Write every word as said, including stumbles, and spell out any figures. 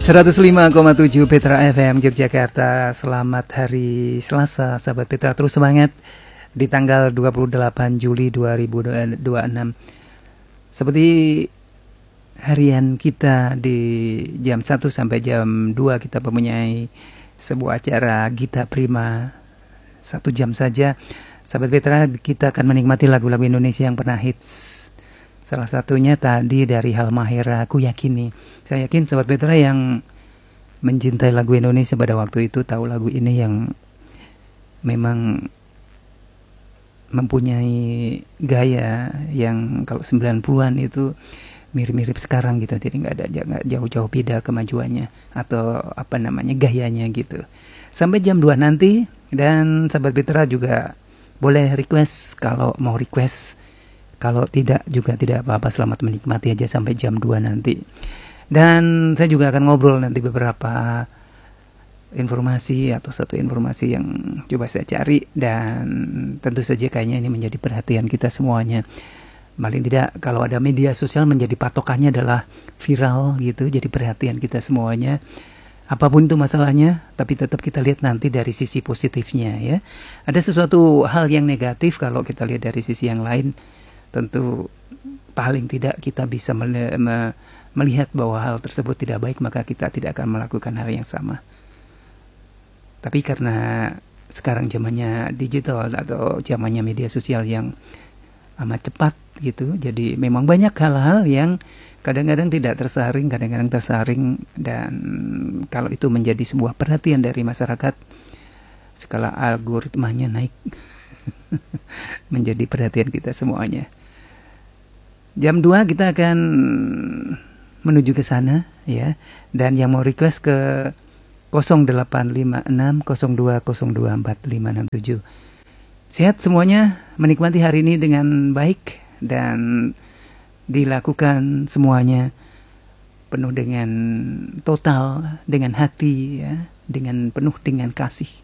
seratus lima koma tujuh Petra F M Yogyakarta. Selamat hari Selasa, sahabat Petra. Terus semangat di tanggal dua puluh delapan Juli dua ribu dua puluh enam. Seperti harian kita di jam satu sampai jam dua kita mempunyai sebuah acara Gita Prima. Satu jam saja, sahabat Petra, kita akan menikmati lagu-lagu Indonesia yang pernah hits. Salah satunya tadi dari Halmahera, Ku Yakini. Saya yakin sahabat Petra yang mencintai lagu Indonesia pada waktu itu tahu lagu ini yang memang mempunyai gaya yang kalau sembilan puluhan itu mirip-mirip sekarang gitu. Jadi nggak ada nggak jauh-jauh beda kemajuannya atau apa namanya gayanya gitu. Sampai jam dua nanti, dan sahabat Petra juga boleh request kalau mau request. Kalau tidak juga tidak apa-apa, selamat menikmati aja sampai jam dua nanti. Dan saya juga akan ngobrol nanti beberapa informasi atau satu informasi yang coba saya cari, dan tentu saja kayaknya ini menjadi perhatian kita semuanya. Paling tidak kalau ada media sosial menjadi patokannya adalah viral gitu, jadi perhatian kita semuanya. Apapun itu masalahnya, tapi tetap kita lihat nanti dari sisi positifnya ya. Ada sesuatu hal yang negatif kalau kita lihat dari sisi yang lain, tentu paling tidak kita bisa melihat bahwa hal tersebut tidak baik, maka kita tidak akan melakukan hal yang sama. Tapi karena sekarang zamannya digital atau zamannya media sosial yang amat cepat gitu, jadi memang banyak hal-hal yang kadang-kadang tidak tersaring, kadang-kadang tersaring, dan kalau itu menjadi sebuah perhatian dari masyarakat, skala algoritmanya naik menjadi perhatian kita semuanya. Jam dua kita akan menuju ke sana ya. Dan yang mau request ke nol delapan lima enam nol dua nol dua empat lima enam tujuh. Sehat semuanya, menikmati hari ini dengan baik dan dilakukan semuanya penuh dengan total, dengan hati ya, dengan penuh dengan kasih.